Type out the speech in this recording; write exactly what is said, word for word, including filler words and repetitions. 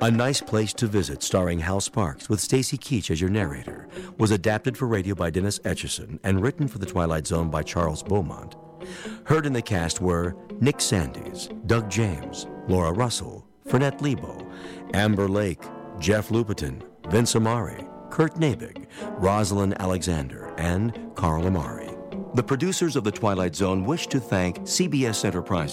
A Nice Place to Visit, starring Hal Sparks, with Stacy Keach as your narrator, was adapted for radio by Dennis Etchison and written for The Twilight Zone by Charles Beaumont. Heard in the cast were Nick Sandys, Doug James, Laura Russell, Fernette Lebo, Amber Lake, Jeff Lupetin, Vince Amari, Kurt Nabig, Rosalind Alexander, and Carl Amari. The producers of The Twilight Zone wish to thank C B S Enterprises